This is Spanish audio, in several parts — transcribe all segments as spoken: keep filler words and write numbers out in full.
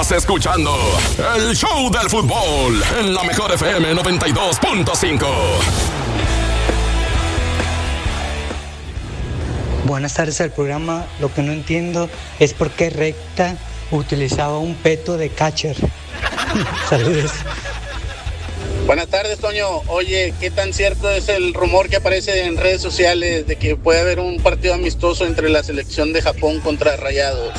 Estás escuchando el show del fútbol en la mejor F M noventa y dos punto cinco. Buenas tardes al programa. Lo que no entiendo es por qué Recta utilizaba un peto de catcher. Saludos. Buenas tardes, Toño. Oye, ¿qué tan cierto es el rumor que aparece en redes sociales de que puede haber un partido amistoso entre la selección de Japón contra Rayados?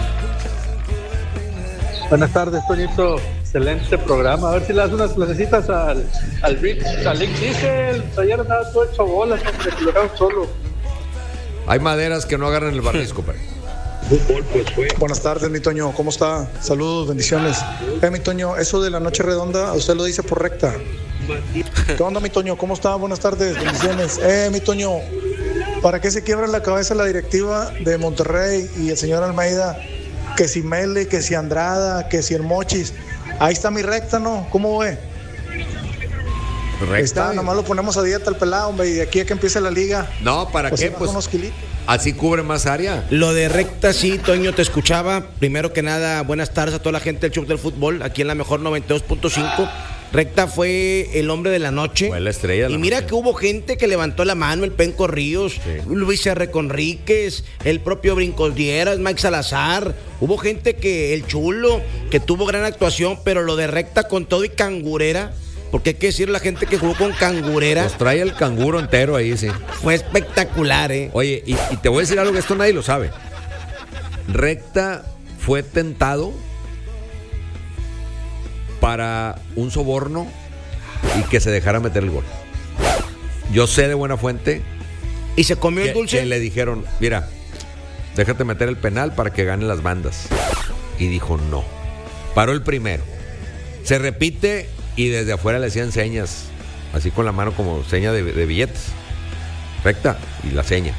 Buenas tardes, Toñito. Excelente programa. A ver si le das unas clasecitas al, al Rick, al Rick Diesel. Ayer andaba todo hecho bolas, hombre, que lo dejaron solo. Hay maderas que no agarran el barniz, compadre. Buenas tardes, mi Toño, ¿cómo está? Saludos, bendiciones. Eh, mi Toño, eso de la noche redonda, usted lo dice por Recta. ¿Qué onda, mi Toño? ¿Cómo está? Buenas tardes, bendiciones. Eh, mi Toño, ¿para qué se quiebra la cabeza la directiva de Monterrey y el señor Almeida? Que si Mele, que si Andrada, que si el Mochis. Ahí está mi Recta, ¿no? ¿Cómo ve? Recta. Está, nomás lo ponemos a dieta al pelado, hombre, y de aquí a que empiece la liga. No, ¿para pues qué? Pues Pues así cubre más área. Lo de Recta, sí, Toño, te escuchaba. Primero que nada, buenas tardes a toda la gente del show del fútbol, aquí en la mejor noventa y dos punto cinco. Recta fue el hombre de la noche. Fue la estrella de la Y mira noche. que hubo gente que levantó la mano, el Penco Ríos, Sí. Luis R. Conríquez, el propio Brincos Dieras, Mike Salazar. Hubo gente que, el Chulo, que tuvo gran actuación, pero lo de Recta con todo y cangurera, porque hay que decir la gente que jugó con cangureras. Pues trae el canguro entero ahí, sí. Fue espectacular, ¿eh? Oye, y, y te voy a decir algo que esto nadie lo sabe. Recta fue tentado para un soborno y que se dejara meter el gol. Yo sé de buena fuente. ¿Y se comió que, el dulce? que le dijeron, mira, déjate meter el penal para que ganen las bandas. Y dijo no. Paró el primero. Se repite y desde afuera le hacían señas, así con la mano como seña de, de billetes. Recta, y la seña.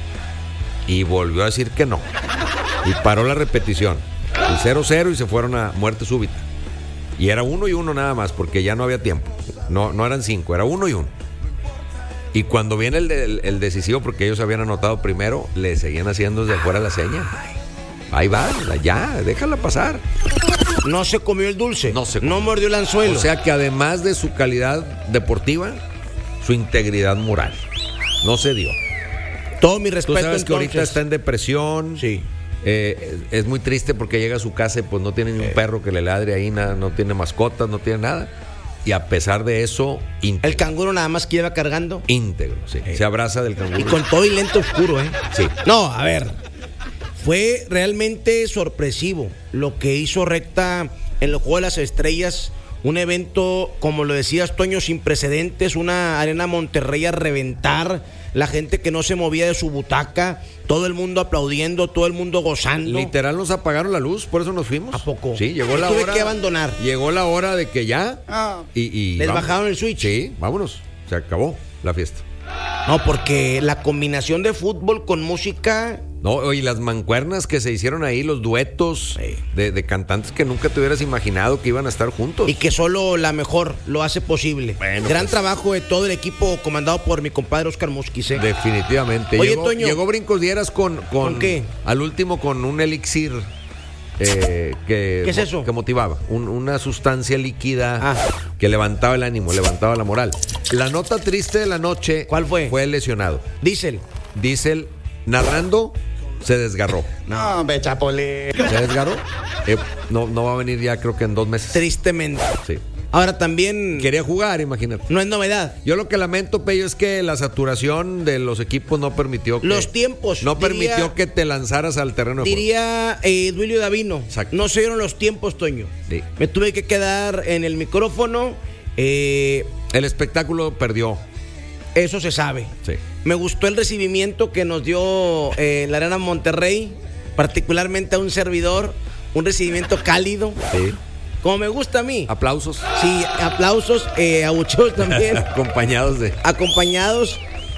Y volvió a decir que no. Y paró la repetición. El cero cero y se fueron a muerte súbita. Y era uno y uno nada más, porque ya no había tiempo. No, no eran cinco, era uno y uno. Y cuando viene el, el, el decisivo, porque ellos habían anotado primero, le seguían haciendo desde afuera la seña. Ahí va, ya, déjala pasar. No se comió el dulce. No se comió. No mordió el anzuelo. O sea que además de su calidad deportiva, su integridad moral no se dio. Todo mi Tú respeto. sabes que ahorita entonces. está en depresión. Sí. Eh, es muy triste porque llega a su casa y pues no tiene ni un Eh. perro que le ladre ahí, nada, no tiene mascotas, no tiene nada. Y a pesar de eso, íntegro. El canguro nada más que lleva cargando. Íntegro, sí. Se abraza del canguro. Y con todo y lente oscuro, ¿eh? Sí. No, a ver. Fue realmente sorpresivo lo que hizo Recta en el Juego de las Estrellas. Un evento, como lo decías, Toño, sin precedentes. Una Arena Monterrey a reventar. La gente que no se movía de su butaca. Todo el mundo aplaudiendo, todo el mundo gozando. Literal nos apagaron la luz, por eso nos fuimos. ¿A poco? Sí, llegó la Tuve hora. que abandonar. Llegó la hora de que ya. Ah. Y, y Les vamos. bajaron el switch. Sí, vámonos. Se acabó la fiesta. No, porque la combinación de fútbol con música. No, y las mancuernas que se hicieron ahí, los duetos Sí. de, de cantantes que nunca te hubieras imaginado que iban a estar juntos. Y que solo la mejor lo hace posible. Bueno, Gran pues. trabajo de todo el equipo comandado por mi compadre Oscar Musquiz. ¿eh? Definitivamente. Oye, llegó, Toño. llegó Brincos Dieras con, con, ¿Con qué? Al último con un elixir eh, que, ¿Qué es eso? que motivaba. Un- una sustancia líquida Ah. que levantaba el ánimo, levantaba la moral. La nota triste de la noche. ¿Cuál fue? Fue el lesionado. Diesel. Diesel, narrando, se desgarró. No, ve, Chapole. Se desgarró. Eh, no, no va a venir ya, creo que en dos meses. Tristemente. Sí. Ahora también. Quería jugar, imagínate. No es novedad. Yo lo que lamento, Pello, es que la saturación de los equipos no permitió que, Los tiempos. no diría- permitió que te lanzaras al terreno de juego. Diría eh, Duilio Davino. Exacto. No se dieron los tiempos, Toño. Sí. Me tuve que quedar en el micrófono. Eh, El espectáculo perdió. eso se sabe. Sí. Me gustó el recibimiento que nos dio eh, la Arena Monterrey, particularmente a un servidor, un recibimiento cálido, Sí. como me gusta a mí. Aplausos. Sí, aplausos, eh, abucheos también, Acompañados de. acompañados,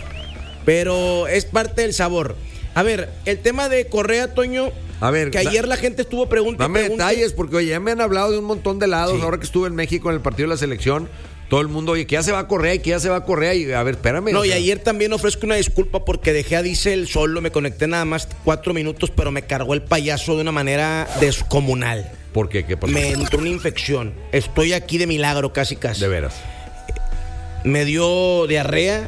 pero es parte del sabor. A ver, el tema de Correa, Toño, A ver, que da- ayer la gente estuvo preguntando. Dame detalles, porque oye, ya me han hablado de un montón de lados. Sí. Ahora que estuve en México en el partido de la selección, todo el mundo, oye, que ya se va a Correa y que ya se va a Correa. Y a ver, espérame. No, o y sea, ayer también ofrezco una disculpa porque dejé a Diesel solo, me conecté nada más cuatro minutos, pero me cargó el payaso de una manera descomunal. ¿Por qué? ¿Qué pasó? Me entró una infección. Estoy aquí de milagro, casi casi. De veras. Me dio diarrea,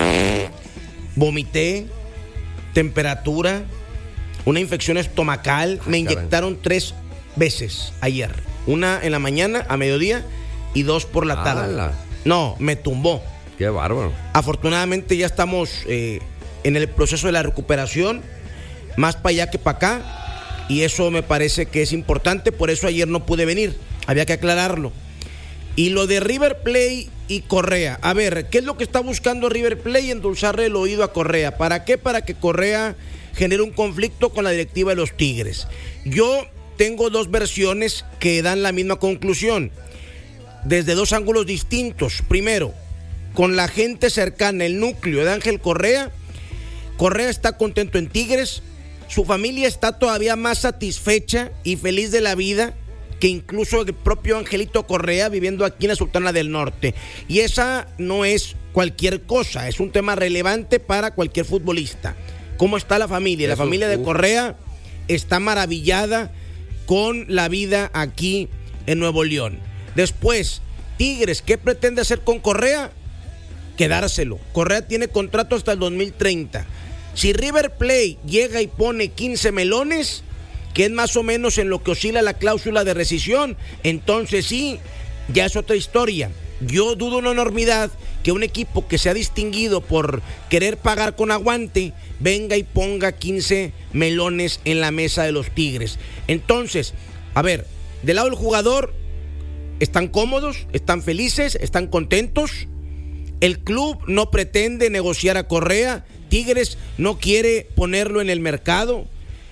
vomité, temperatura, una infección estomacal. Ah, me inyectaron caray. tres veces ayer. Una en la mañana, a mediodía, y dos por la tarde. ¡Hala! No, me tumbó. Qué bárbaro. Afortunadamente ya estamos eh, en el proceso de la recuperación, más para allá que para acá. Y eso me parece que es importante, por eso ayer no pude venir, había que aclararlo. Y lo de River Plate y Correa, a ver, ¿qué es lo que está buscando River Plate? Endulzarle el oído a Correa. ¿Para qué? Para que Correa genere un conflicto con la directiva de los Tigres. Yo tengo dos versiones que dan la misma conclusión, desde dos ángulos distintos. Primero, con la gente cercana, el núcleo de Ángel Correa. Correa está contento en Tigres. Su familia está todavía más satisfecha y feliz de la vida que incluso el propio Angelito Correa, viviendo aquí en la Sultana del Norte. Y esa no es cualquier cosa, es un tema relevante para cualquier futbolista. ¿Cómo está la familia? La familia de Correa está maravillada con la vida aquí en Nuevo León. Después, Tigres, ¿qué pretende hacer con Correa? Quedárselo. Correa tiene contrato hasta el dos mil treinta. Si River Plate llega y pone quince melones, que es más o menos en lo que oscila la cláusula de rescisión, entonces sí, ya es otra historia. Yo dudo una enormidad que un equipo que se ha distinguido por querer pagar con aguante venga y ponga quince melones en la mesa de los Tigres. Entonces, a ver, del lado del jugador, están cómodos, están felices, están contentos. El club no pretende negociar a Correa. Tigres no quiere ponerlo en el mercado.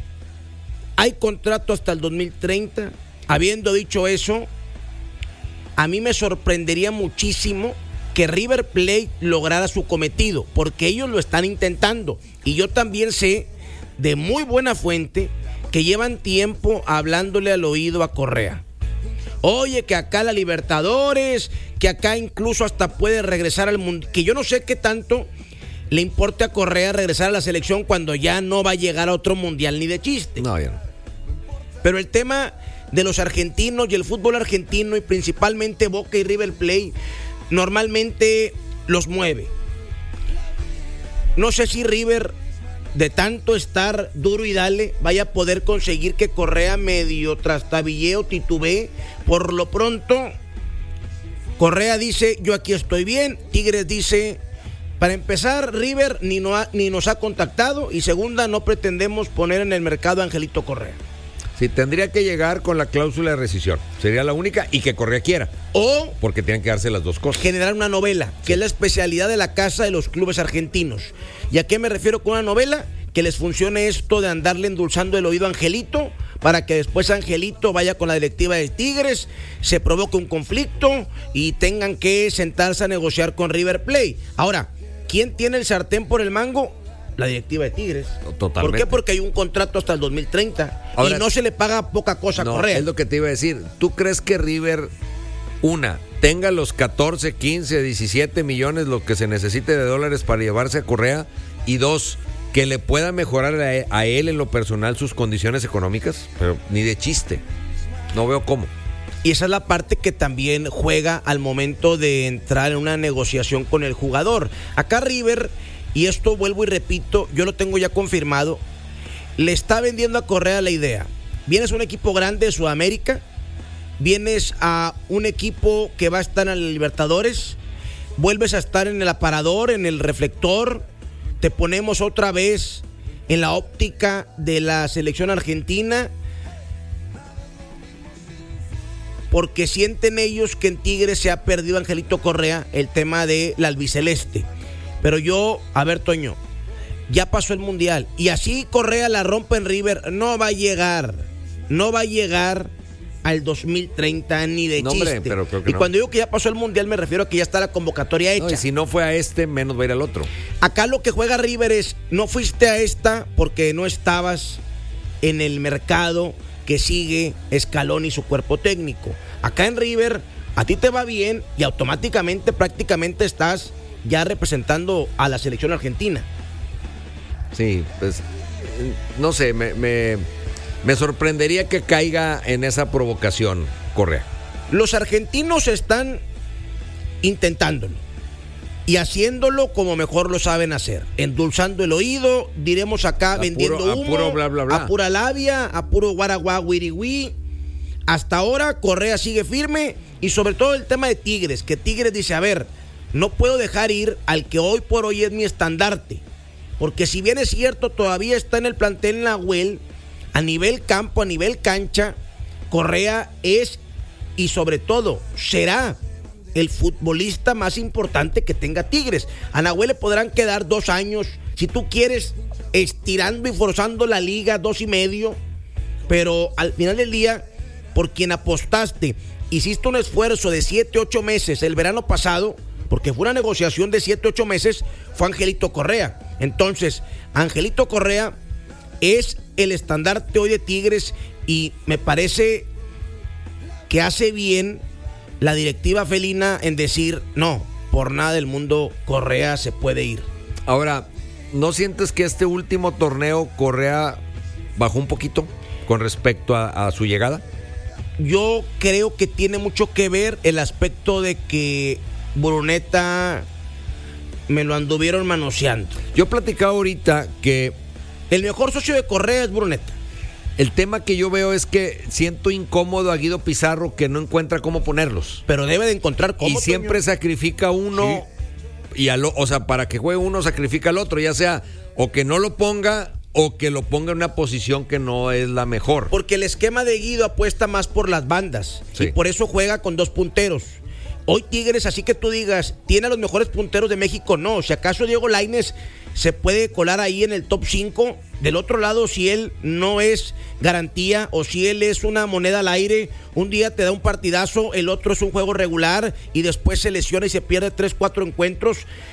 Hay contrato hasta el dos mil treinta. Habiendo dicho eso, a mí me sorprendería muchísimo que River Plate lograra su cometido, porque ellos lo están intentando. Y yo también sé de muy buena fuente que llevan tiempo hablándole al oído a Correa. Oye, que acá la Libertadores, que acá incluso hasta puede regresar al mundo. Que yo no sé qué tanto le importa a Correa regresar a la selección cuando ya no va a llegar a otro mundial ni de chiste. No, ya no. Pero el tema de los argentinos y el fútbol argentino, y principalmente Boca y River Plate, normalmente los mueve. No sé si River, de tanto estar duro y dale, vaya a poder conseguir que Correa medio trastabille o titubee. Por lo pronto, Correa dice, yo aquí estoy bien. Tigres dice, para empezar, River ni, no ha, ni nos ha contactado, y segunda, no pretendemos poner en el mercado a Angelito Correa. Sí, tendría que llegar con la cláusula de rescisión. Sería la única, y que Correa quiera. O porque tienen que darse las dos cosas. Generar una novela, sí, que es la especialidad de la casa de los clubes argentinos. ¿Y a qué me refiero con una novela? Que les funcione esto de andarle endulzando el oído a Angelito, para que después Angelito vaya con la directiva de Tigres, se provoque un conflicto y tengan que sentarse a negociar con River Plate. Ahora, ¿quién tiene el sartén por el mango? La directiva de Tigres. Totalmente. ¿Por qué? Porque hay un contrato hasta el dos mil treinta. Ahora, y no se le paga poca cosa a no, Correa. Es lo que te iba a decir. ¿Tú crees que River, una, tenga los catorce, quince, diecisiete millones, lo que se necesite de dólares para llevarse a Correa? Y dos, que le pueda mejorar a, a él en lo personal sus condiciones económicas? Pero ni de chiste. No veo cómo. Y esa es la parte que también juega al momento de entrar en una negociación con el jugador. Acá River, y esto vuelvo y repito, yo lo tengo ya confirmado, le está vendiendo a Correa la idea. Vienes a un equipo grande de Sudamérica, vienes a un equipo que va a estar en la Libertadores, vuelves a estar en el aparador, en el reflector, te ponemos otra vez en la óptica de la selección argentina, porque sienten ellos que en Tigres se ha perdido Angelito Correa el tema de la albiceleste. Pero yo, a ver, Toño, ya pasó el mundial, y así Correa la rompe en River, no va a llegar, no va a llegar al dos mil treinta ni de no, chiste. Hombre, pero creo que y no. Cuando digo que ya pasó el mundial me refiero a que ya está la convocatoria hecha. No, y si no fue a este, menos va a ir al otro. Acá lo que juega River es, no fuiste a esta porque no estabas en el mercado que sigue Scaloni y su cuerpo técnico. Acá en River, a ti te va bien y automáticamente prácticamente estás ya representando a la selección argentina. Sí, pues no sé, me, me Me sorprendería que caiga en esa provocación, Correa. Los argentinos están intentándolo y haciéndolo como mejor lo saben hacer, endulzando el oído, diremos acá, a vendiendo puro, humo, a puro bla, bla, bla. a pura labia, a puro guaraguá, wiriwí. Hasta ahora Correa sigue firme y sobre todo el tema de Tigres, que Tigres dice, a ver, no puedo dejar ir al que hoy por hoy es mi estandarte, porque si bien es cierto, todavía está en el plantel en la Nahuel, a nivel campo, a nivel cancha, Correa es y sobre todo será el futbolista más importante que tenga Tigres. A Nahuel le podrán quedar dos años, si tú quieres, estirando y forzando la liga, dos y medio, pero al final del día, por quien apostaste, hiciste un esfuerzo de siete, ocho meses el verano pasado, porque fue una negociación de siete, ocho meses, fue Angelito Correa. Entonces, Angelito Correa es el estandarte hoy de Tigres y me parece que hace bien la directiva felina en decir, no, por nada del mundo Correa se puede ir. Ahora, ¿no sientes que este último torneo Correa bajó un poquito con respecto a, a su llegada? Yo creo que tiene mucho que ver el aspecto de que Bruneta me lo anduvieron manoseando. Yo platicaba ahorita que el mejor socio de Correa es Bruneta. El tema que yo veo es que siento incómodo a Guido Pizarro, que no encuentra cómo ponerlos. Pero debe de encontrar cómo. Y siempre Toño sacrifica uno, sí. y al, o sea, para que juegue uno sacrifica al otro, ya sea o que no lo ponga o que lo ponga en una posición que no es la mejor. Porque el esquema de Guido apuesta más por las bandas, sí, y por eso juega con dos punteros. Hoy Tigres, así que tú digas, ¿tiene a los mejores punteros de México? No, si acaso Diego Lainez se puede colar ahí en el top cinco. Del otro lado, si él no es garantía o si él es una moneda al aire, un día te da un partidazo, el otro es un juego regular y después se lesiona y se pierde tres, cuatro encuentros.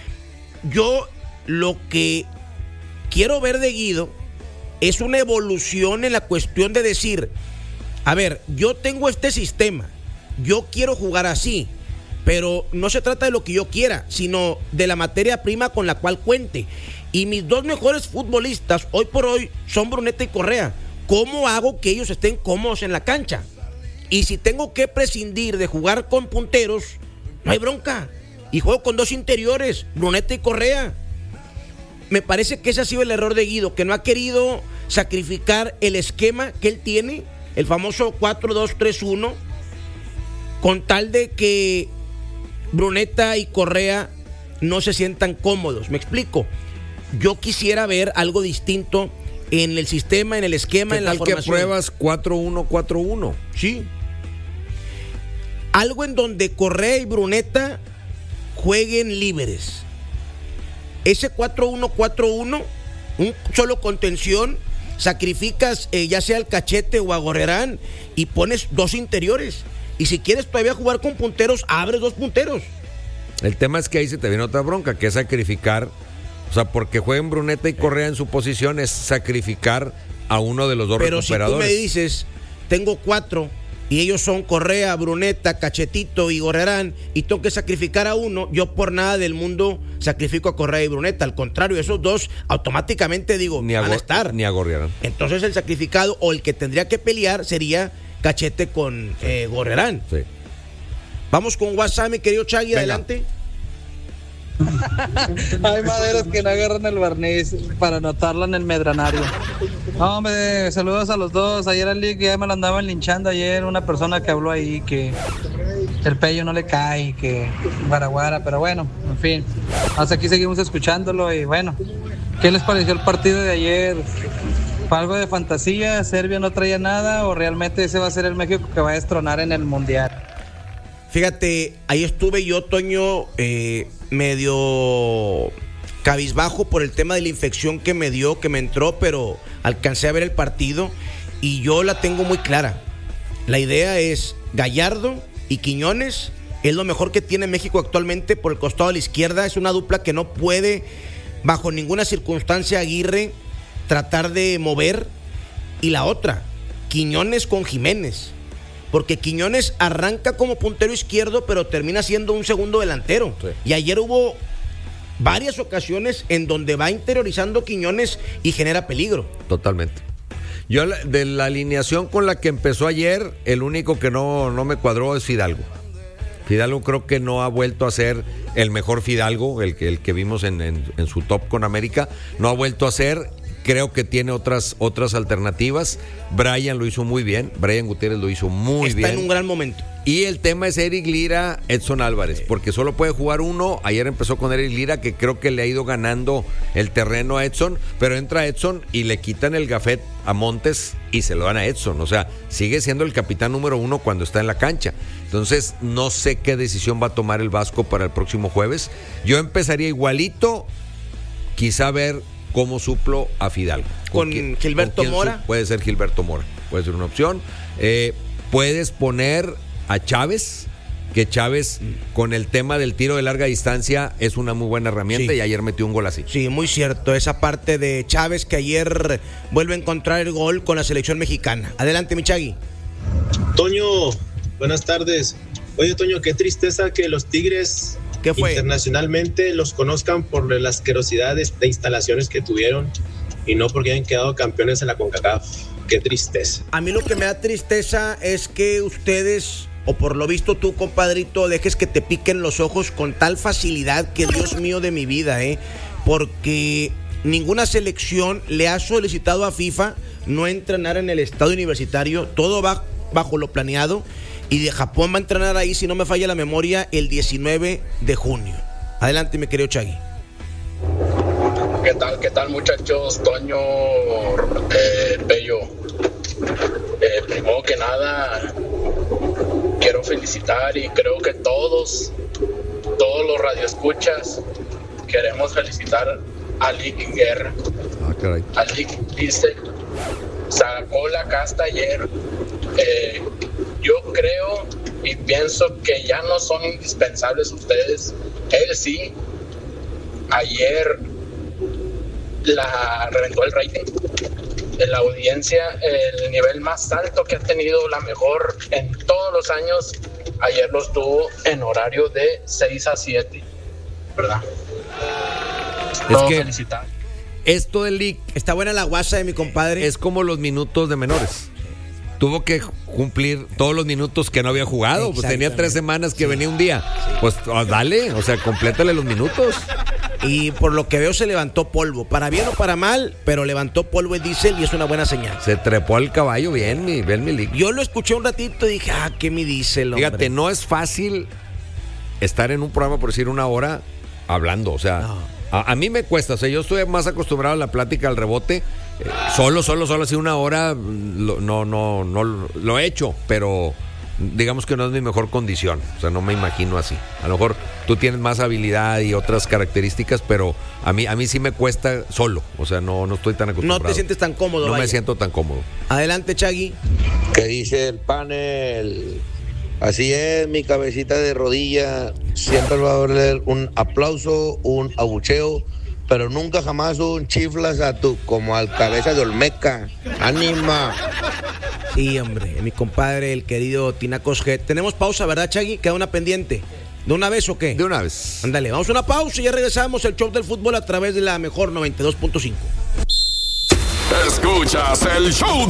Yo lo que quiero ver de Guido es una evolución en la cuestión de decir, a ver, yo tengo este sistema, yo quiero jugar así, pero no se trata de lo que yo quiera, sino de la materia prima con la cual cuente. Y mis dos mejores futbolistas hoy por hoy son Bruneta y Correa. ¿Cómo hago que ellos estén cómodos en la cancha? Y si tengo que prescindir de jugar con punteros, no hay bronca. Y juego con dos interiores, Bruneta y Correa. Me parece que ese ha sido el error de Guido, que no ha querido sacrificar el esquema que él tiene, el famoso cuatro dos tres uno, con tal de que Bruneta y Correa no se sientan cómodos. Me explico. Yo quisiera ver algo distinto en el sistema, en el esquema, en la formación. ¿Qué tal que pruebas cuatro uno cuatro uno? Sí. Algo en donde Correa y Bruneta jueguen libres. Ese cuatro uno cuatro uno, un solo contención, sacrificas eh, ya sea al Cachete o a Gorrerán y pones dos interiores. Y si quieres todavía jugar con punteros, abres dos punteros. El tema es que ahí se te viene otra bronca, que es sacrificar. O sea, porque jueguen Bruneta y Correa en su posición es sacrificar a uno de los dos Pero recuperadores. Pero si tú me dices, tengo cuatro y ellos son Correa, Bruneta, Cachetito y Gorrerán y tengo que sacrificar a uno, yo por nada del mundo sacrifico a Correa y Bruneta. Al contrario, esos dos automáticamente digo, ni a van a estar. Ni a Gorrerán. Entonces el sacrificado o el que tendría que pelear sería Cachete con sí. eh, Gorrerán. Sí. Vamos con WhatsApp, mi querido Chagui, Venga. adelante. Hay maderas que no agarran el barniz para anotarla en el medranario. No, hombre, saludos a los dos. Ayer al Lick ya me lo andaban linchando ayer una persona que habló ahí que el pello no le cae, que guaraguara, pero bueno, en fin. Hasta aquí seguimos escuchándolo y bueno, ¿qué les pareció el partido de ayer? ¿Fue algo de fantasía? ¿Serbia no traía nada o realmente ese va a ser el México que va a destronar en el Mundial? Fíjate, ahí estuve yo, Toño, eh, medio cabizbajo por el tema de la infección que me dio, que me entró, pero alcancé a ver el partido y yo la tengo muy clara. La idea es Gallardo y Quiñones, es lo mejor que tiene México actualmente por el costado de la izquierda. Es una dupla que no puede, bajo ninguna circunstancia, Aguirre tratar de mover. Y la otra, Quiñones con Jiménez. Porque Quiñones arranca como puntero izquierdo, pero termina siendo un segundo delantero. Sí. Y ayer hubo varias ocasiones en donde va interiorizando Quiñones y genera peligro. Totalmente. Yo de la alineación con la que empezó ayer, el único que no, no me cuadró es Fidalgo. Fidalgo creo que no ha vuelto a ser el mejor Fidalgo, el que, el que vimos en, en, en su top con América. No ha vuelto a ser, creo que tiene otras, otras alternativas. Brian lo hizo muy bien, Brian Gutiérrez lo hizo muy Está bien. en un gran momento. Y el tema es Eric Lira, Edson Álvarez, porque solo puede jugar uno. Ayer empezó con Eric Lira, que creo que le ha ido ganando el terreno a Edson, pero entra Edson y le quitan el gafet a Montes y se lo dan a Edson. O sea, sigue siendo el capitán número uno cuando está en la cancha. Entonces, no sé qué decisión va a tomar el Vasco para el próximo jueves. Yo empezaría igualito, quizá ver cómo suplo a Fidalgo. ¿Con quién, Gilberto con Mora? Su, puede ser Gilberto Mora, puede ser una opción. Eh, puedes poner a Chávez, que Chávez con el tema del tiro de larga distancia es una muy buena herramienta, sí. Y ayer metió un gol así. Sí, muy cierto, esa parte de Chávez que ayer vuelve a encontrar el gol con la selección mexicana. Adelante, Michagui. Toño, buenas tardes. Oye, Toño, qué tristeza que los Tigres ¿Qué fue? internacionalmente los conozcan por la asquerosidad de, de instalaciones que tuvieron y no porque hayan quedado campeones en la CONCACAF. Qué tristeza. A mí lo que me da tristeza es que ustedes, o por lo visto tú, compadrito, dejes que te piquen los ojos con tal facilidad que Dios mío de mi vida, ¿eh? Porque ninguna selección le ha solicitado a FIFA no entrenar en el estadio universitario, todo va bajo lo planeado, y de Japón va a entrenar ahí, si no me falla la memoria, el diecinueve de junio. Adelante, mi querido Chagui. ¿Qué tal, qué tal, muchachos? Toño, eh, Bello. Eh, primero que nada, quiero felicitar y creo que todos, todos los radioescuchas queremos felicitar a Lick Guerra. Ah, caray. A Lick dice, sacó la casta ayer. Eh, yo creo y pienso que ya no son indispensables ustedes. Él sí, ayer la reventó el rating, en la audiencia, el nivel más alto que ha tenido, la mejor en todos los años. Ayer los tuvo en horario de seis a siete, ¿verdad? Es Todo que felicitar. Esto del league está buena la guasa de mi compadre. Es como los minutos de menores. Tuvo que cumplir todos los minutos que no había jugado. Pues tenía tres semanas que sí. venía un día. Sí. Pues dale, o sea, complétale los minutos. Y por lo que veo se levantó polvo, para bien o para mal, pero levantó polvo el diésel y es una buena señal. Se trepó al caballo bien, mi, bien mi league. Yo lo escuché un ratito y dije, ah, qué mi diésel, hombre. Fíjate, no es fácil estar en un programa, por decir una hora, hablando, o sea, no. a, a mí me cuesta, o sea, yo estoy más acostumbrado a la plática, al rebote, eh, solo, solo, solo, así una hora, lo, no, no, no, lo he hecho, pero digamos que no es mi mejor condición, o sea, no me imagino así. A lo mejor tú tienes más habilidad y otras características, pero a mí, a mí sí me cuesta solo, o sea, no, no estoy tan acostumbrado. No te sientes tan cómodo. No vaya. me siento tan cómodo. Adelante, Chagui. ¿Qué dice el panel? Así es, mi cabecita de rodilla, siempre va a haber un aplauso, un abucheo, pero nunca jamás un chiflas a tu, como al cabeza de Olmeca. ¡Ánima! Sí, hombre, mi compadre, el querido Tinacos G. Tenemos pausa, ¿verdad, Chagui? Queda una pendiente. ¿De una vez o qué? De una vez. Ándale, vamos a una pausa y ya regresamos el show del fútbol a través de la mejor noventa y dos punto cinco. Escuchas el show